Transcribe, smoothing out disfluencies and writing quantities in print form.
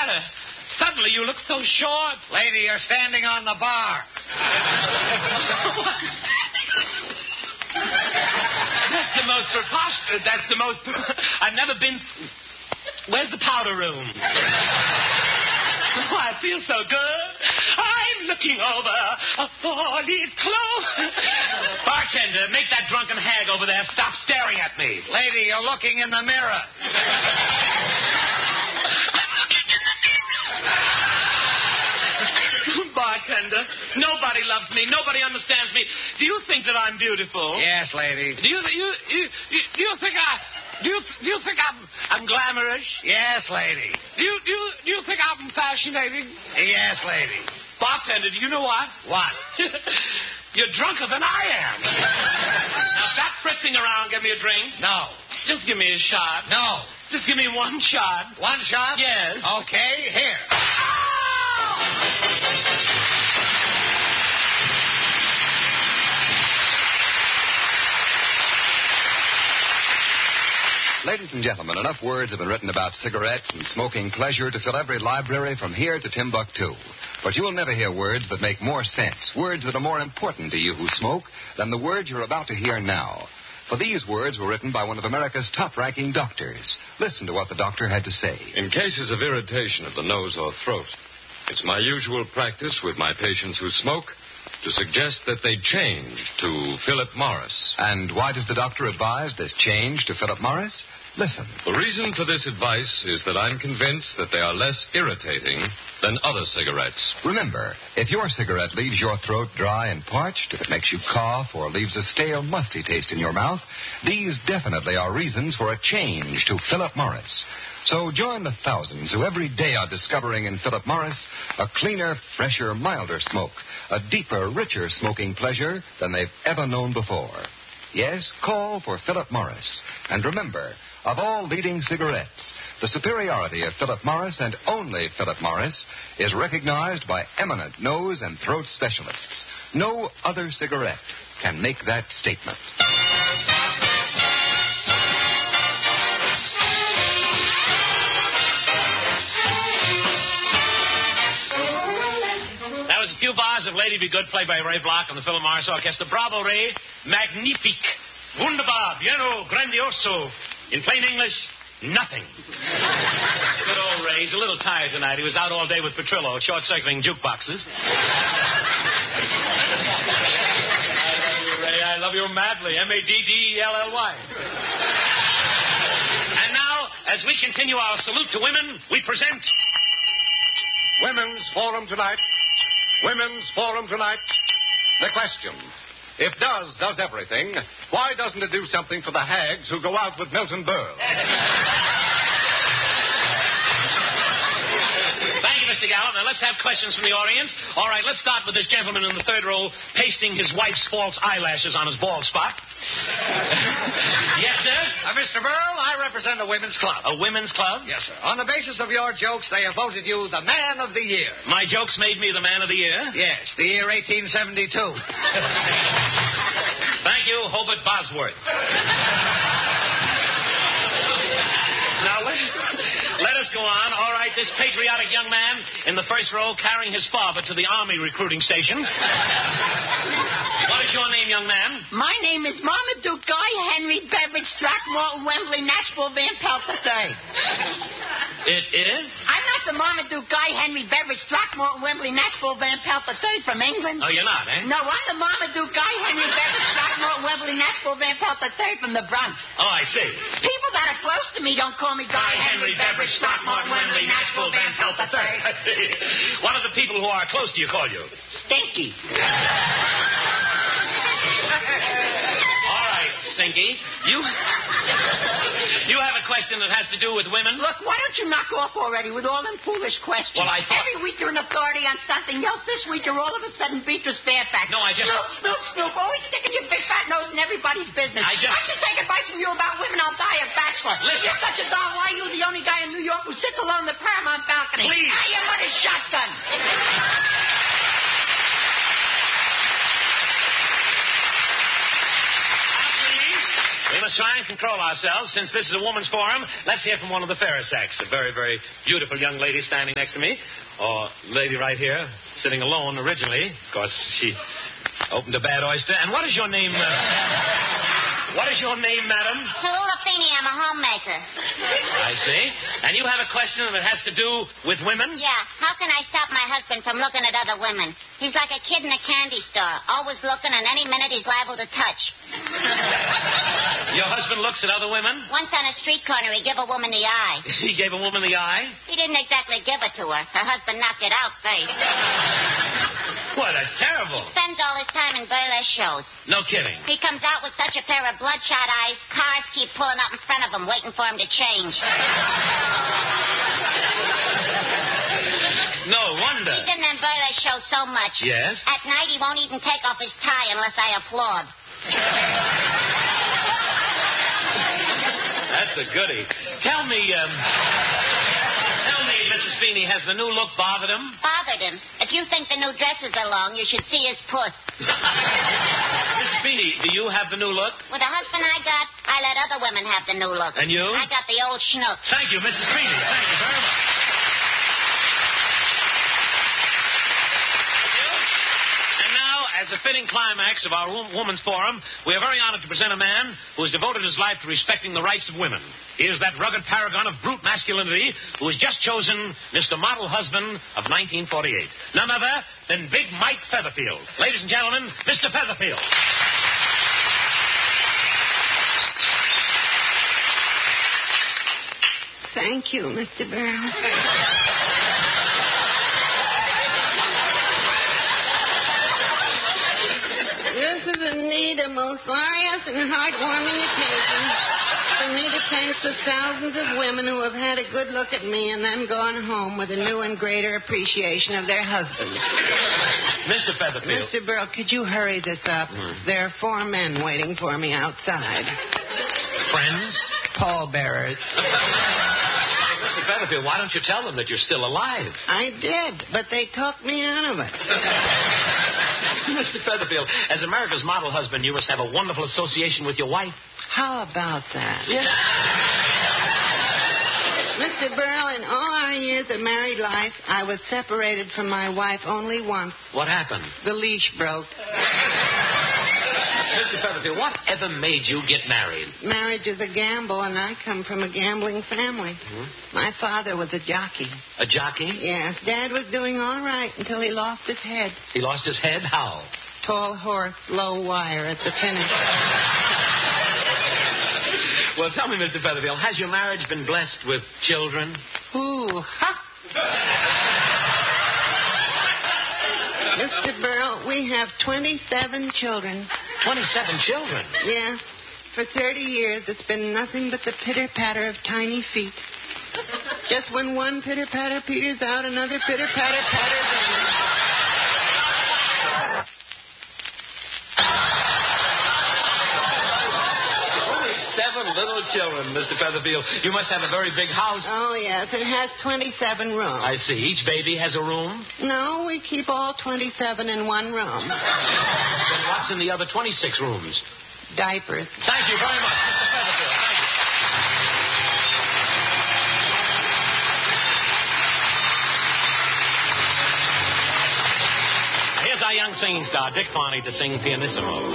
matter? Suddenly you look so short. Lady, you're standing on the bar. That's the most preposterous. I've never been... Where's the powder room? Oh, I feel so good. I'm looking over a four-leaf clover. Bartender, make that drunken hag over there stop staring at me. Lady, you're looking in the mirror. Bartender, nobody loves me. Nobody understands me. Do you think that I'm beautiful? Yes, lady. Do you think I'm glamorous? Yes, lady. Do you think I'm fascinating? Yes, lady. Bartender, do you know what? What? You're drunker than I am. Now stop fritzing around. Give me a drink. No. Just give me a shot. No. Just give me one shot. One shot? Yes. Okay, here. Ladies and gentlemen, enough words have been written about cigarettes and smoking pleasure to fill every library from here to Timbuktu. But you will never hear words that make more sense, words that are more important to you who smoke than the words you're about to hear now. For these words were written by one of America's top-ranking doctors. Listen to what the doctor had to say. In cases of irritation of the nose or throat, it's my usual practice with my patients who smoke to suggest that they change to Philip Morris. And why does the doctor advise this change to Philip Morris? Listen. The reason for this advice is that I'm convinced that they are less irritating than other cigarettes. Remember, if your cigarette leaves your throat dry and parched, if it makes you cough or leaves a stale, musty taste in your mouth, these definitely are reasons for a change to Philip Morris. So join the thousands who every day are discovering in Philip Morris a cleaner, fresher, milder smoke, a deeper, richer smoking pleasure than they've ever known before. Yes, call for Philip Morris. And remember, of all leading cigarettes, the superiority of Philip Morris and only Philip Morris is recognized by eminent nose and throat specialists. No other cigarette can make that statement. A few bars of Lady Be Good played by Ray Block and the Philip Morris Orchestra. Bravo, Ray. Magnifique. Wunderbar. Piano. Grandioso. In plain English, nothing. Good old Ray. He's a little tired tonight. He was out all day with Petrillo, short-circuiting jukeboxes. I love you, Ray. I love you madly. M-A-D-D-E-L-L-Y. And now, as we continue our salute to women, we present... Women's Forum tonight. Women's Forum tonight. The question. If does everything, why doesn't it do something for the hags who go out with Milton Berle? Thank you, Mr. Gallup. Now, let's have questions from the audience. All right, let's start with this gentleman in the third row pasting his wife's false eyelashes on his bald spot. Yes, sir? Mr. Berle, I represent a women's club. A women's club? Yes, sir. On the basis of your jokes, they have voted you the Man of the Year. My jokes made me the Man of the Year? Yes, the year 1872. Thank you, Hobart Bosworth. Now, let us go on. All right, this patriotic young man in the first row carrying his father to the Army recruiting station. What is your name, young man? My name is Marmaduke Guy Henry Beveridge Throckmorton Wembley Nashville Van Pelt III. It is? I'm not the Marmaduke Guy Henry Beveridge Throckmorton Wembley Nashville Van Pelt III from England. Oh, you're not, eh? No, I'm the Marmaduke Guy Henry Beveridge Throckmorton Wembley Nashville Van Pelt III from the Bronx. Oh, I see. People that are close to me don't call me Guy Henry Beveridge Throckmorton Wembley Nashville Van Pelt III. I see. What do the people who are close to you call you? Stinky. All right, Stinky. You have a question that has to do with women? Look, why don't you knock off already with all them foolish questions? Well, I thought... Every week you're an authority on something else. This week you're all of a sudden Beatrice Fairfax. No, I just... Snoop. Always sticking your big fat nose in everybody's business. I should take advice from you about women. I'll die a bachelor. Listen. You're such a doll. Why are you the only guy in New York who sits alone on the Paramount balcony? Please. I am on a shotgun. We must try and control ourselves. Since this is a woman's forum, let's hear from one of the fairer sex. A very, very beautiful young lady standing next to me. Or lady right here, sitting alone originally. Of course, she opened a bad oyster. And what is your name, what is your name, madam? Tallulah Feeney, I'm a homemaker. I see. And you have a question that has to do with women? Yeah, how can I stop my husband from looking at other women? He's like a kid in a candy store, always looking, and any minute he's liable to touch. Your husband looks at other women? Once on a street corner, he gave a woman the eye. He gave a woman the eye? He didn't exactly give it to her. Her husband knocked it out first. Well, that's terrible. He spends all his time in burlesque shows. No kidding. He comes out with such a pair of bloodshot eyes, cars keep pulling up in front of him, waiting for him to change. No wonder. He's in them burlesque shows so much. Yes? At night, he won't even take off his tie unless I applaud. That's a goodie. Tell me, Mrs. Feeney, has the new look bothered him? Bothered him. If you think the new dresses are long, you should see his puss. Mrs. Feeney, do you have the new look? With the husband I got, I let other women have the new look. And you? I got the old schnook. Thank you, Mrs. Feeney. Thank you very much. And now, as a fitting climax of our Woman's Forum, we are very honored to present a man who has devoted his life to respecting the rights of women. He is that rugged paragon of brute masculinity who has just chosen Mr. Model Husband of 1948. None other than Big Mike Featherfield. Ladies and gentlemen, Mr. Featherfield. Thank you, Mr. Barrow. This is indeed a most glorious and heartwarming occasion for me to thank the thousands of women who have had a good look at me and then gone home with a new and greater appreciation of their husbands. Mr. Featherfield. Mr. Burrow, could you hurry this up? There are 4 men waiting for me outside. Friends? Pallbearers. Mr. Featherfield, why don't you tell them that you're still alive? I did, but they talked me out of it. Mr. Featherfield, as America's model husband, you must have a wonderful association with your wife. How about that? Yeah. Mr. Burrow, in all our years of married life, I was separated from my wife only once. What happened? The leash broke. Mr. Featherfield, whatever made you get married? Marriage is a gamble, and I come from a gambling family. My father was a jockey. A jockey? Yes. Dad was doing all right until he lost his head. He lost his head? How? Tall horse, low wire at the finish. Well, tell me, Mr. Featherfield, has your marriage been blessed with children? Ooh, ha! Mr. Burrow, we have 27 children. 27 children? Yeah. For 30 years, it's been nothing but the pitter-patter of tiny feet. Just when one pitter-patter peters out, another pitter-patter patters in. 7 little children, Mr. Featherfield. You must have a very big house. Oh, yes. It has 27 rooms. I see. Each baby has a room? No, we keep all 27 in one room. Then what's in the other 26 rooms? Diapers. Thank you very much, Mr. Featherfield. Thank you. Here's our young singing star, Dick Farney, to sing Pianissimo.